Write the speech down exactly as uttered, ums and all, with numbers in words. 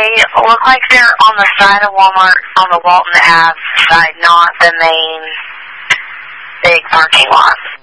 They look like they're on the side of Walmart on the Walton Ave side, not the main big parking lot.